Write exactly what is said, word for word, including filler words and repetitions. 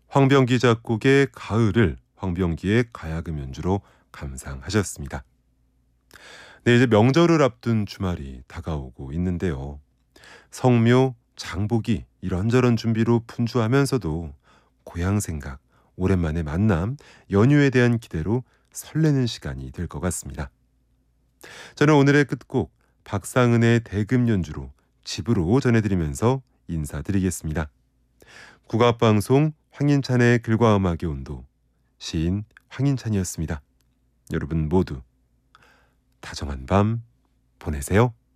황병기 작곡의 가을을 황병기의 가야금 연주로 감상하셨습니다. 네, 이제 명절을 앞둔 주말이 다가오고 있는데요. 성묘, 장보기 이런저런 준비로 분주하면서도 고향 생각, 오랜만에 만남, 연휴에 대한 기대로 설레는 시간이 될 것 같습니다. 저는 오늘의 끝곡 박상은의 대금 연주로 집으로 전해드리면서 인사드리겠습니다. 국악방송 황인찬의 글과 음악의 온도, 시인 황인찬이었습니다. 여러분 모두 다정한 밤 보내세요.